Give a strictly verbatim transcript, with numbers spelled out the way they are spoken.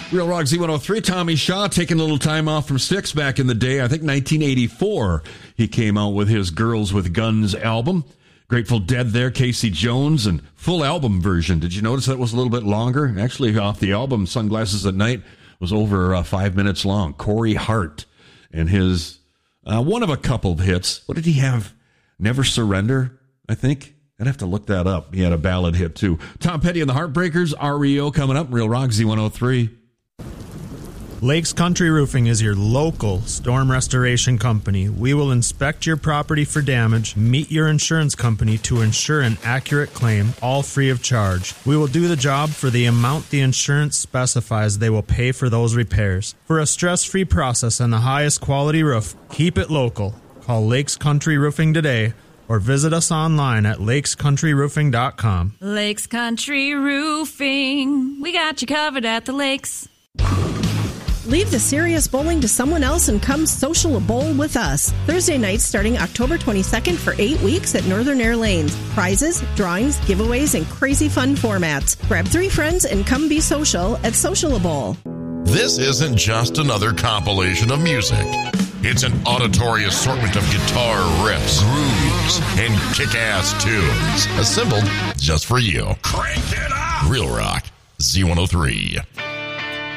Real Rock Z one oh three, Tommy Shaw taking a little time off from Styx back in the day. I think nineteen eighty-four, he came out with his Girls with Guns album. Grateful Dead there, Casey Jones, and full album version. Did you notice that was a little bit longer? Actually, off the album, Sunglasses at Night was over uh, five minutes long. Corey Hart and his, uh, one of a couple of hits. What did he have? Never Surrender, I think. I'd have to look that up. He had a ballad hit, too. Tom Petty and the Heartbreakers, R E O coming up. Real Rock Z one oh three. Lakes Country Roofing is your local storm restoration company. We will inspect your property for damage, meet your insurance company to ensure an accurate claim, all free of charge. We will do the job for the amount the insurance specifies they will pay for those repairs. For a stress-free process and the highest quality roof, keep it local. Call Lakes Country Roofing today or visit us online at lakes country roofing dot com. Lakes Country Roofing. We got you covered at the lakes. Leave the serious bowling to someone else and come social a bowl with us. Thursday nights starting October twenty-second for eight weeks at Northern Air Lanes. Prizes, drawings, giveaways, and crazy fun formats. Grab three friends and come be social at Social a Bowl. This isn't just another compilation of music. It's an auditory assortment of guitar riffs, grooves, and kick-ass tunes. Assembled just for you. Crank it up! Real Rock Z one oh three.